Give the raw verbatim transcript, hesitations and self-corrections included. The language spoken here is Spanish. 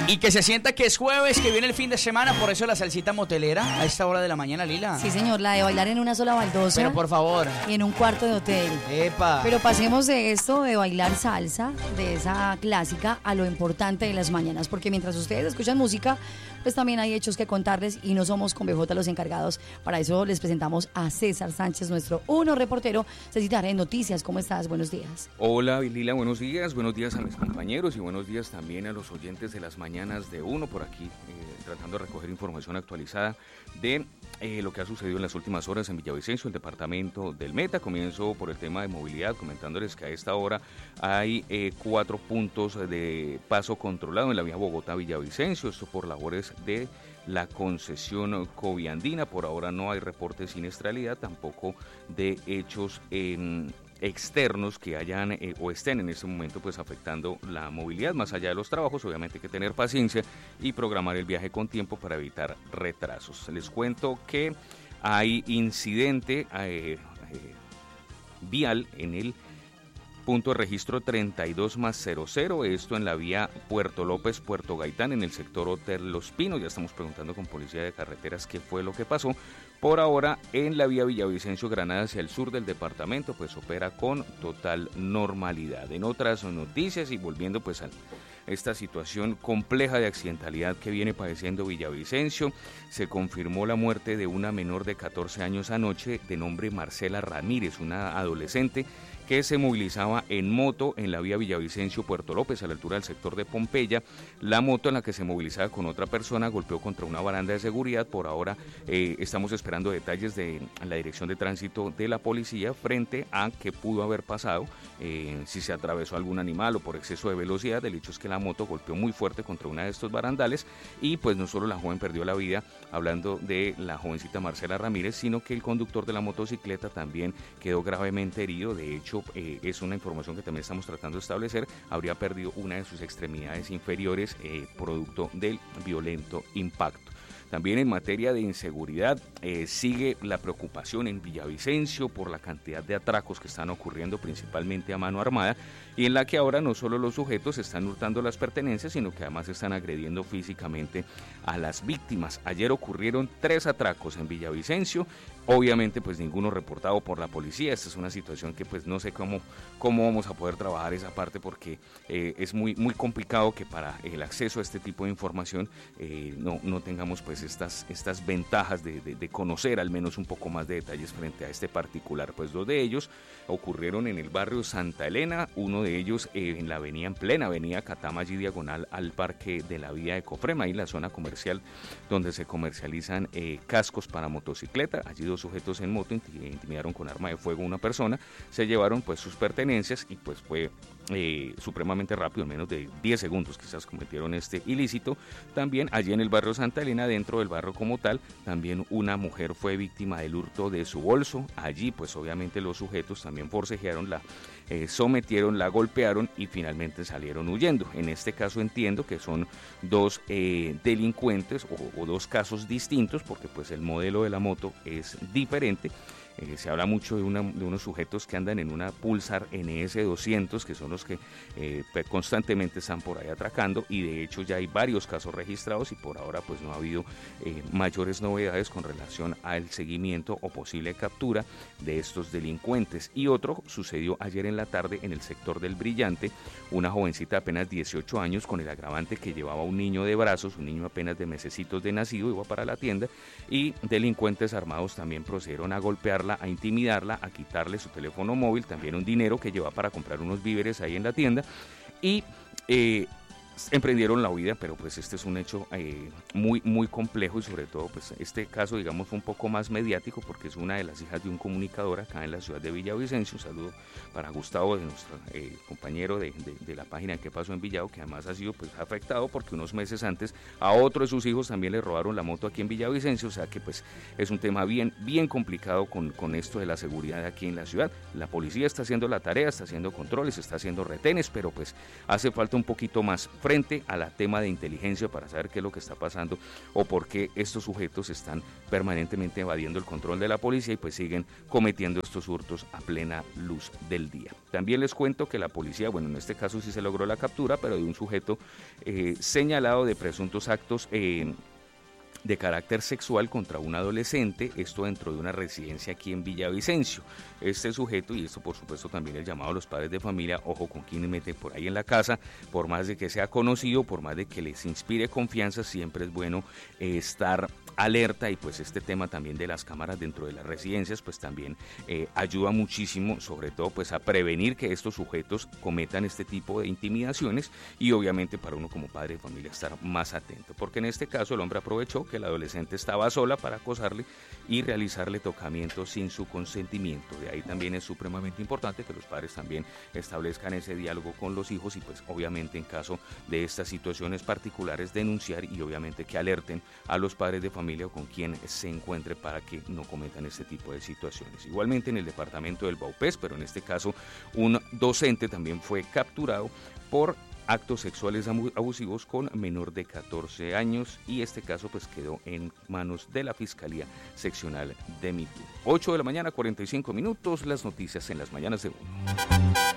Y que se sienta que es jueves, que viene el fin de semana, por eso la salsita motelera a esta hora de la mañana, Lila. Sí, señor, la de bailar en una sola baldosa. Pero por favor. Y en un cuarto de hotel. Epa. Pero pasemos de esto, de bailar salsa, de esa clásica, a lo importante de las mañanas. Porque mientras ustedes escuchan música, pues también hay hechos que contarles y no somos con B J los encargados. Para eso les presentamos a César Sánchez, nuestro uno reportero. César, en Noticias, ¿cómo estás? Buenos días. Hola, Lila, buenos días. Buenos días a mis compañeros y buenos días también a los oyentes de las mañanas de uno por aquí, eh, tratando de recoger información actualizada de eh, lo que ha sucedido en las últimas horas en Villavicencio, el departamento del Meta. Comienzo por el tema de movilidad, comentándoles que a esta hora hay eh, cuatro puntos de paso controlado en la vía Bogotá-Villavicencio, esto por labores de la concesión Coviandina. Por ahora no hay reporte de siniestralidad, tampoco de hechos en externos que hayan eh, o estén en este momento pues afectando la movilidad. Más allá de los trabajos, obviamente hay que tener paciencia y programar el viaje con tiempo para evitar retrasos. Les cuento que hay incidente eh, eh, vial en el punto de registro treinta y dos más cero cero, esto en la vía Puerto López, Puerto Gaitán, en el sector Hotel Los Pinos. Ya estamos preguntando con Policía de Carreteras qué fue lo que pasó. Por ahora, en la vía Villavicencio Granada hacia el sur del departamento, pues opera con total normalidad. En otras noticias y volviendo pues a esta situación compleja de accidentalidad que viene padeciendo Villavicencio, se confirmó la muerte de una menor de catorce años anoche de nombre Marcela Ramírez, una adolescente que se movilizaba en moto en la vía Villavicencio-Puerto López, a la altura del sector de Pompeya. La moto en la que se movilizaba con otra persona golpeó contra una baranda de seguridad. Por ahora eh, estamos esperando detalles de la Dirección de Tránsito de la Policía frente a qué pudo haber pasado, eh, si se atravesó algún animal o por exceso de velocidad. El hecho es que la moto golpeó muy fuerte contra una de estos barandales y pues no solo la joven perdió la vida, hablando de la jovencita Marcela Ramírez, sino que el conductor de la motocicleta también quedó gravemente herido. De hecho, Eh, es una información que también estamos tratando de establecer, habría perdido una de sus extremidades inferiores eh, producto del violento impacto. También en materia de inseguridad eh, sigue la preocupación en Villavicencio por la cantidad de atracos que están ocurriendo principalmente a mano armada y en la que ahora no solo los sujetos están hurtando las pertenencias, sino que además están agrediendo físicamente a las víctimas. Ayer ocurrieron tres atracos en Villavicencio, obviamente pues ninguno reportado por la policía. Esta es una situación que pues no sé cómo, cómo vamos a poder trabajar esa parte porque eh, es muy, muy complicado que para el acceso a este tipo de información eh, no, no tengamos pues estas, estas ventajas de, de, de conocer al menos un poco más de detalles frente a este particular. Pues dos de ellos ocurrieron en el barrio Santa Elena, uno de ellos eh, en la avenida, en plena avenida Catama, allí diagonal al parque de la vía de Cofrema, ahí la zona comercial donde se comercializan eh, cascos para motocicleta. Allí dos sujetos en moto intimidaron con arma de fuego a una persona, se llevaron pues sus pertenencias y pues fue eh, supremamente rápido, en menos de diez segundos quizás cometieron este ilícito. También allí en el barrio Santa Elena, dentro del barrio como tal, también una mujer fue víctima del hurto de su bolso. Allí pues obviamente los sujetos también forcejearon, la eh, sometieron, la golpearon y finalmente salieron huyendo. En este caso entiendo que son dos eh, delincuentes o, o dos casos distintos porque pues el modelo de la moto es diferente. Eh, se habla mucho de, una, de unos sujetos que andan en una Pulsar N S doscientos, que son los que eh, constantemente están por ahí atracando, y de hecho ya hay varios casos registrados y por ahora pues no ha habido eh, mayores novedades con relación al seguimiento o posible captura de estos delincuentes. Y otro sucedió ayer en la tarde en el sector del Brillante, una jovencita de apenas dieciocho años, con el agravante que llevaba un niño de brazos, un niño apenas de mesecitos de nacido, iba para la tienda y delincuentes armados también procedieron a golpear, a intimidarla, a quitarle su teléfono móvil, también un dinero que lleva para comprar unos víveres ahí en la tienda y eh, emprendieron la huida. Pero pues este es un hecho eh, muy muy complejo y sobre todo pues este caso digamos fue un poco más mediático porque es una de las hijas de un comunicador acá en la ciudad de Villavicencio. Un saludo para Gustavo, de nuestro eh, compañero de, de, de la página ¿Qué pasó en Villavo?, que además ha sido pues afectado porque unos meses antes a otro de sus hijos también le robaron la moto aquí en Villavicencio. O sea que pues es un tema bien bien complicado con, con esto de la seguridad aquí en la ciudad. La policía está haciendo la tarea, está haciendo controles, está haciendo retenes, pero pues hace falta un poquito más. frente a la tema de inteligencia para saber qué es lo que está pasando o por qué estos sujetos están permanentemente evadiendo el control de la policía y pues siguen cometiendo estos hurtos a plena luz del día. También les cuento que la policía, bueno, en este caso sí se logró la captura, pero de un sujeto eh, señalado de presuntos actos eh, de carácter sexual contra un adolescente, esto dentro de una residencia aquí en Villavicencio. Este sujeto, y esto por supuesto también el llamado a los padres de familia, ojo con quién mete por ahí en la casa, por más de que sea conocido, por más de que les inspire confianza, siempre es bueno eh, estar alerta, y pues este tema también de las cámaras dentro de las residencias pues también eh, ayuda muchísimo, sobre todo pues a prevenir que estos sujetos cometan este tipo de intimidaciones, y obviamente para uno como padre de familia estar más atento, porque en este caso el hombre aprovechó que la adolescente estaba sola para acosarle y realizarle tocamientos sin su consentimiento. De ahí también es supremamente importante que los padres también establezcan ese diálogo con los hijos y pues obviamente en caso de estas situaciones particulares denunciar, y obviamente que alerten a los padres de familia o con quien se encuentre para que no cometan este tipo de situaciones. Igualmente en el departamento del Baupés, pero en este caso un docente también fue capturado por actos sexuales abusivos con menor de catorce años, y este caso pues quedó en manos de la Fiscalía Seccional de Mitú. ocho de la mañana, cuarenta y cinco minutos, las noticias en las mañanas de uno.